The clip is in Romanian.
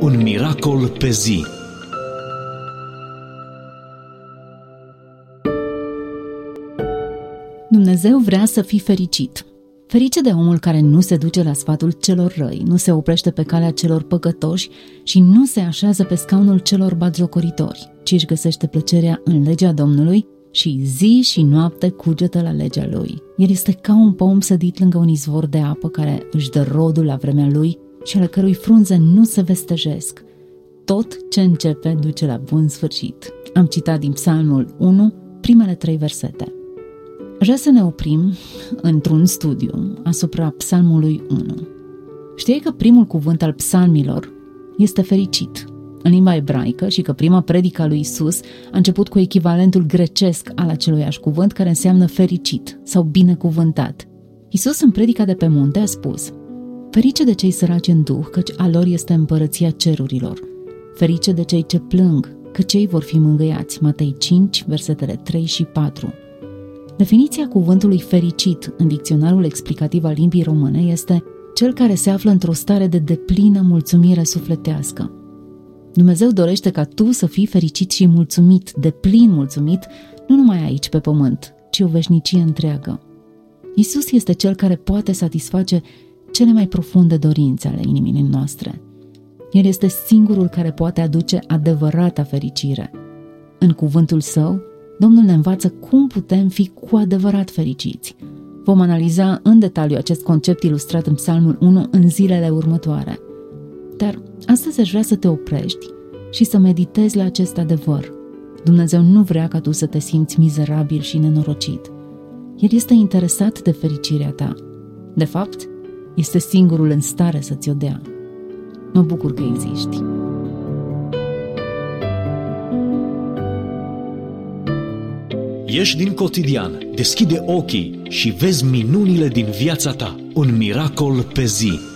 Un miracol pe zi. Dumnezeu vrea să fii fericit. Ferice de omul care nu se duce la sfatul celor răi, nu se oprește pe calea celor păcătoși și nu se așează pe scaunul celor batjocoritori, ci își găsește plăcerea în legea Domnului și zi și noapte cugetă la legea lui. El este ca un pom sădit lângă un izvor de apă care își dă rodul la vremea lui și ale cărui frunze nu se vestejesc. Tot ce începe duce la bun sfârșit. Am citat din Psalmul 1, primele 3 versete. Aș vrea să ne oprim într-un studiu asupra Psalmului 1. Știai că primul cuvânt al psalmilor este fericit în limba ebraică și că prima predică a lui Isus a început cu echivalentul grecesc al aceluiași cuvânt care înseamnă fericit sau binecuvântat. Isus în predica de pe munte a spus: ferice de cei săraci în duh, căci a lor este împărăția cerurilor. Ferice de cei ce plâng, căci ei vor fi mângâiați. Matei 5, versetele 3 și 4. Definiția cuvântului fericit în dicționarul explicativ al limbii române este cel care se află într-o stare de deplină mulțumire sufletească. Dumnezeu dorește ca tu să fii fericit și mulțumit, deplin mulțumit, nu numai aici pe pământ, ci o veșnicie întreagă. Isus este cel care poate satisface cele mai profunde dorințe ale inimii noastre. El este singurul care poate aduce adevărata fericire. În cuvântul său, Domnul ne învață cum putem fi cu adevărat fericiți. Vom analiza în detaliu acest concept ilustrat în Psalmul 1 în zilele următoare. Dar astăzi aș vrea să te oprești și să meditezi la acest adevăr. Dumnezeu nu vrea ca tu să te simți mizerabil și nenorocit. El este interesat de fericirea ta. De fapt, este singurul în stare să ți-o dea. Mă bucur că existi. Ieși din cotidian, deschide ochii și vezi minunile din viața ta. Un miracol pe zi.